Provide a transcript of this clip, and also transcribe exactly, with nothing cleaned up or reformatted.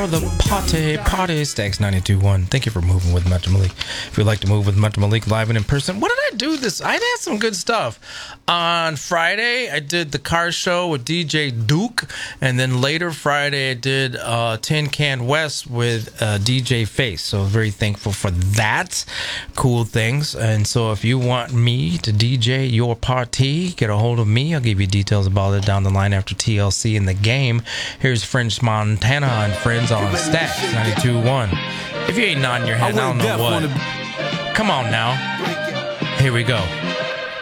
for the party, party. Stacks ninety-two point one. Thank you for moving with Mental Malik. If you'd like to move with Mental Malik live and in person, what did I do this? I had some good stuff. On Friday, I did the car show with D J Duke. And then later Friday, I did uh, Tin Can West with uh, D J Face. So very thankful for that. Cool things. And so if you want me to D J your party, get a hold of me. I'll give you details about it down the line after T L C in the game. Here's French Montana and Friends on Stacks ninety-two point one. If you ain't nodding your head, I, I don't know what. Come on now. Here we go.